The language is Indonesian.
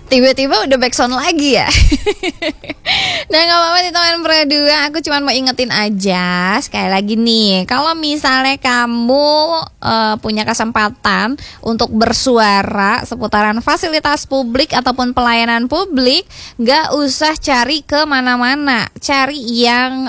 Tiba-tiba udah backsound lagi ya. Nah gak apa-apa nih teman berdua, aku cuma mau ingetin aja sekali lagi nih, kalau misalnya kamu punya kesempatan untuk bersuara seputaran fasilitas publik ataupun pelayanan publik, gak usah cari ke mana-mana, cari yang